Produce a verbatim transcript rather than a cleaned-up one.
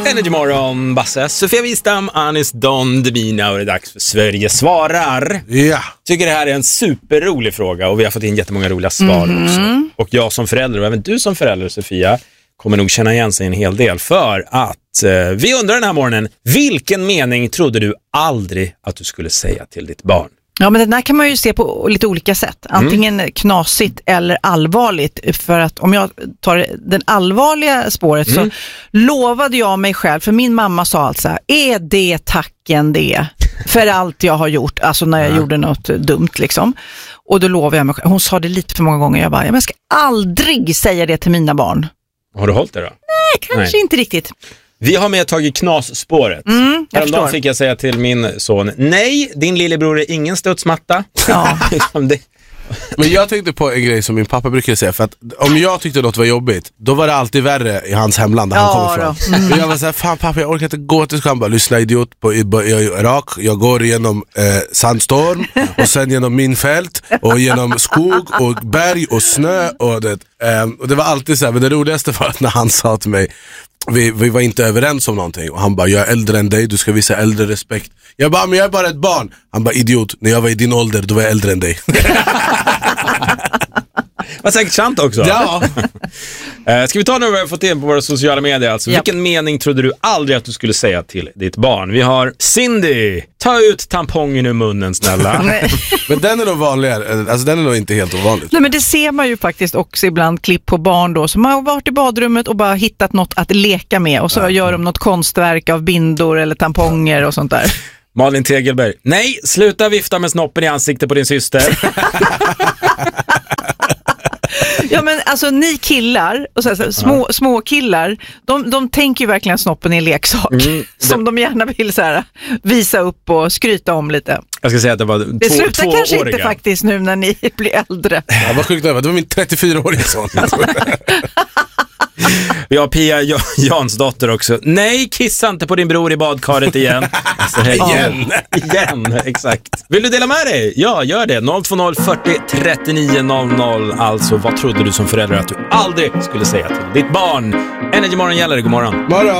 Energy Morgon, Basse, Sofia Wistam, Anis Don Demina, och det är dags för Sverige svarar. Ja. Tycker det här är en superrolig fråga och vi har fått in jättemånga roliga svar mm. också. Och jag som förälder, och även du som förälder, Sofia, kommer nog känna igen sig en hel del. För att eh, vi undrar den här morgonen, vilken mening trodde du aldrig att du skulle säga till ditt barn? Ja, men den där kan man ju se på lite olika sätt. Antingen mm. knasigt eller allvarligt. För att om jag tar den allvarliga spåret mm. så lovade jag mig själv, för min mamma sa alltså, är det tacken det? För allt jag har gjort, alltså när jag ja. gjorde något dumt liksom. Och då lovade jag mig själv. Hon sa det lite för många gånger. Jag bara, jag ska aldrig säga det till mina barn. Har du hållit det då? Nej, kanske Nej. inte riktigt. Vi har med tagit knasspåret. Mm, Häromdagen fick jag säga till min son, nej, din lillebror är ingen studsmatta. Ja. Men jag tänkte på en grej som min pappa brukar säga, för att om jag tyckte något var jobbigt, då var det alltid värre i hans hemland där ja, han kommer ifrån. Mm. Och jag var såhär, fan pappa, jag orkar inte gå till skolan. Bara, lyssna idiot, på, jag är Irak, jag går igenom eh, sandstorm och sen genom min fält och genom skog och berg och snö och det, eh, och det var alltid så här. Men det roligaste var att när han sa till mig, Vi, vi var inte överens om någonting. Och han bara, jag är äldre än dig, du ska visa äldre respekt. Jag bara, men jag är bara ett barn. Han bara, idiot, när jag var i din ålder, då var jag äldre än dig. Vad säkert sant också. Ja. Ska vi ta nu vad vi har fått in på våra sociala medier alltså. Yep. Vilken mening trodde du aldrig att du skulle säga till ditt barn? Vi har Cindy, ta ut tampongen ur munnen snälla. Men den är nog vanligare. Alltså den är nog inte helt ovanlig. Nej, men det ser man ju faktiskt också ibland klipp på barn då som har varit i badrummet och bara hittat något att leka med. Och så ja. gör de något konstverk av bindor eller tamponger och sånt där. Malin Tegelberg, nej, sluta vifta med snoppen i ansiktet på din syster. Ja, men alltså ni killar och så, så, små, ja. små killar, de, de tänker ju verkligen snopppen i en leksak mm, det... som de gärna vill så här, visa upp och skryta om lite. Jag ska säga att det var två, det slutar två kanske åriga. Inte faktiskt nu när ni blir äldre. Ja, vad sjukt det var, det var min trettiofyra-åriga son. Vi har Pia Jansdotter också. Nej, kissa inte på din bror i badkaret igen. Alltså, hej, igen. igen, exakt. Vill du dela med dig? Ja, gör det. noll två noll fyrtio trettionio noll noll. Alltså, vad trodde du som förälder att du aldrig skulle säga till ditt barn? Energy Morgon gäller det. God morgon. Morgon.